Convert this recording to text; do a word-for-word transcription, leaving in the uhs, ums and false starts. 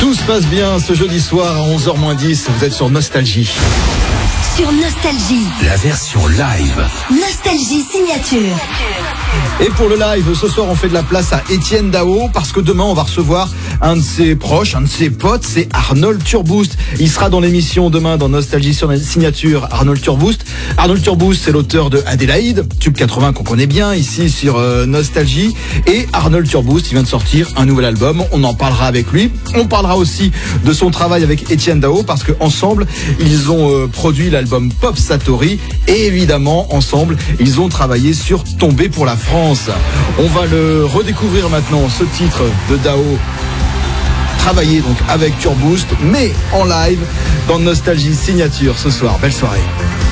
Tout se passe bien ce jeudi soir à onze heures moins dix, vous êtes sur Nostalgie. Sur Nostalgie. La version live. Nostalgie signature. Et pour le live, ce soir, on fait de la place à Etienne Dao parce que demain, on va recevoir un de ses proches, un de ses potes, c'est Arnold Turboost. Il sera dans l'émission demain dans Nostalgie sur signature, Arnold Turboost. Arnold Turboost, c'est l'auteur de Adélaïde, Tube quatre-vingts qu'on connaît bien ici sur euh, Nostalgie. Et Arnold Turboost, il vient de sortir un nouvel album. On en parlera avec lui. On parlera aussi de son travail avec Etienne Dao parce qu'ensemble, ils ont euh, produit l'album Pop Satori. Et évidemment, ensemble, ils ont travaillé sur Tomber pour la France. On va le redécouvrir maintenant, ce titre de Dao, travaillé donc avec Turboost, mais en live dans Nostalgie signature ce soir. Belle soirée.